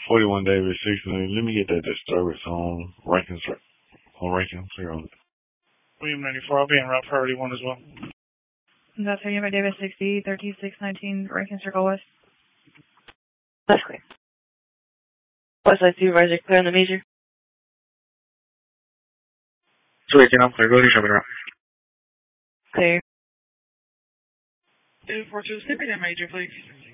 41 David 16. Let me get that disturbance on Rankin. Clear on it. William 94, I'll be en route priority 1 as well. That's William by David 60, 13619, Rankin Circle West. That's clear. Westside Supervisor, clear on the major. Sweet, I'm clear. Go ahead and show me around. Clear. 242, send me that major, please.